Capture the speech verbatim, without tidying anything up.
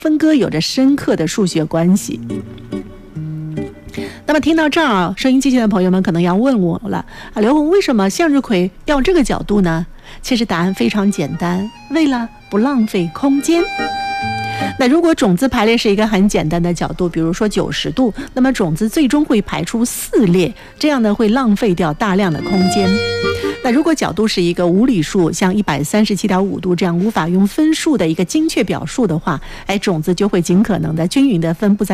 分割有着深刻的数学关系。那么听到这儿啊，收音机前的朋友们可能要问我了啊，刘红，为什么向日葵要这个角度呢？其实答案非常简单，为了不浪费空间。那如果种子排列是一个很简单的角度，比如说九十度，那么种子最终会排出四列，这样呢会浪费掉大量的空间。那如果角度是一个无理数，像一百三十七点五度这样无法用分数的一个精确表述的话，哎，种子就会尽可能的均匀的分布在